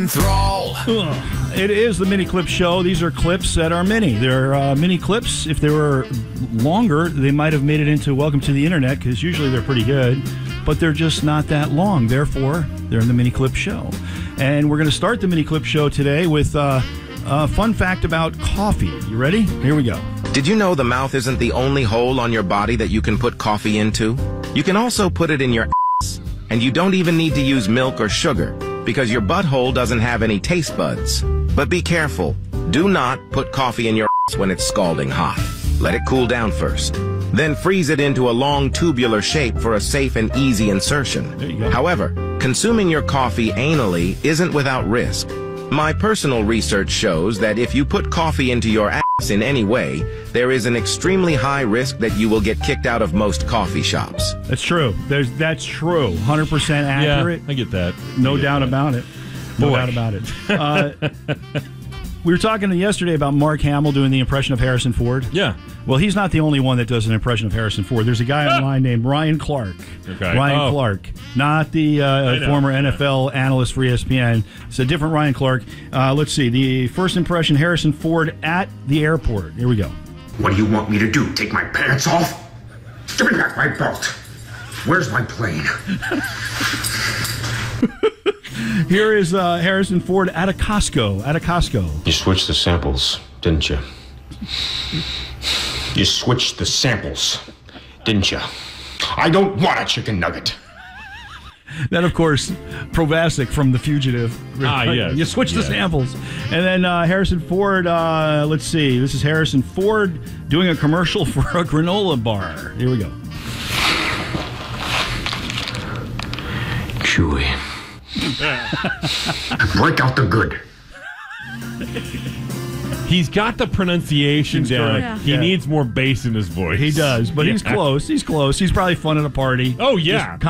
Thrall. It is the Mini Clip Show. These are clips that are mini. They're mini clips. If they were longer, they might have made it into Welcome to the Internet, because usually they're pretty good, but they're just not that long. Therefore, they're in the Mini Clip Show. And we're going to start the Mini Clip Show today with a fun fact about coffee. You ready? Here we go. Did you know the mouth isn't the only hole on your body that you can put coffee into? You can also put it in your ass. And you don't even need to use milk or sugar, because your butthole doesn't have any taste buds. But be careful. Do not put coffee in your ass when it's scalding hot. Let it cool down first. Then freeze it into a long tubular shape for a safe and easy insertion. There you go. However, consuming your coffee anally isn't without risk. My personal research shows that if you put coffee into your ass in any way, there is an extremely high risk that you will get kicked out of most coffee shops. That's true. That's true. 100% accurate. Yeah, I get that. No doubt about it. No Boy. doubt about it. We were talking yesterday about Mark Hamill doing the impression of Harrison Ford. Yeah. Well, he's not the only one that does an impression of Harrison Ford. There's a guy online named Ryan Clark. Okay. Ryan Clark, not the former NFL analyst for ESPN. It's a different Ryan Clark. Let's see. The first impression, Harrison Ford at the airport. Here we go. What do you want me to do? Take my pants off? Give me back my belt. Where's my plane? Here is Harrison Ford at a Costco. At a Costco. You switched the samples, didn't you? You switched the samples, didn't you? I don't want a chicken nugget. Then, of course, Provasic from The Fugitive. Yes. You switch the samples. And then Harrison Ford, let's see. This is Harrison Ford doing a commercial for a granola bar. Here we go. Chewy. Break out the good. He's got the pronunciation down. correct. He Yeah. needs more bass in his voice. He does, but he's close. He's close. He's probably fun at a party. Oh, yeah. Just